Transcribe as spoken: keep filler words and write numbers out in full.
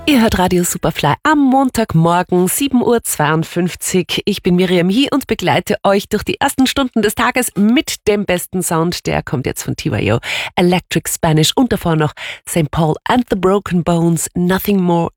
Ihr hört Radio Superfly am Montagmorgen, sieben Uhr zweiundfünfzig. Ich bin Miriam Hie und begleite euch durch die ersten Stunden des Tages mit dem besten Sound. Der kommt jetzt von T Y O, Electric Spanish und davor noch Saint Paul and the Broken Bones, Nothing More